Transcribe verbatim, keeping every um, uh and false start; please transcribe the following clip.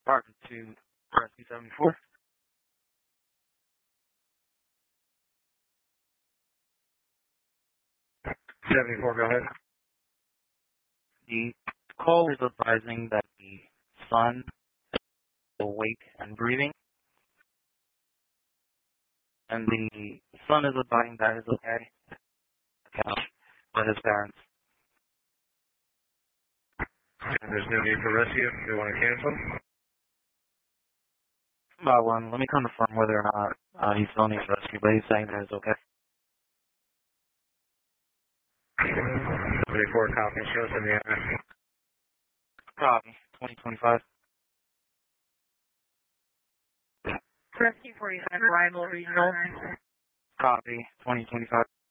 Department to Rescue seventy-four. seventy-four, go ahead. The call is advising that the son is awake and breathing, and the son is advising that he's okay with his parents. And there's no need for rescue. You want to cancel? Uh, one, let me confirm whether or not uh, he still needs rescue, but he's saying that he's okay. seventy-four, copy. Show us in the area. Copy. twenty twenty-five. Rescue forty-five, Arrival Regional. Copy. twenty twenty-five.